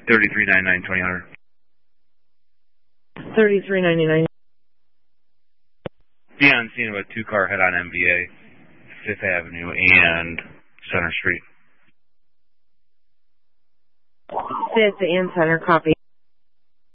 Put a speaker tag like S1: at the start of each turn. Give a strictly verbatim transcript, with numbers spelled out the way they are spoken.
S1: thirty-three ninety-nine, twenty hundred.
S2: thirty-three ninety-nine.
S1: Be on scene of a two-car head-on M V A, Fifth Avenue and Center Street.
S2: Fifth and Center, copy.